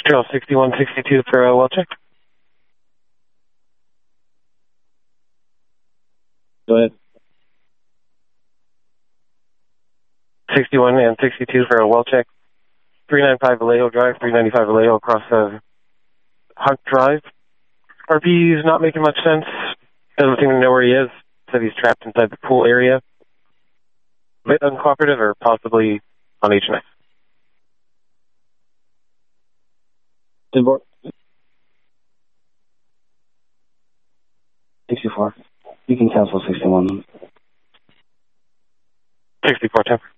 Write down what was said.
Trail 6162 for a well check. Go ahead. 61 and 62 for a well check. 395 Vallejo Drive, 395 Vallejo across Hunt Drive. RP is not making much sense. Doesn't seem to know where he is. Said he's trapped inside the pool area. A bit uncooperative or possibly on HNX. 10-4. 64. You can cancel 61. 64, 10.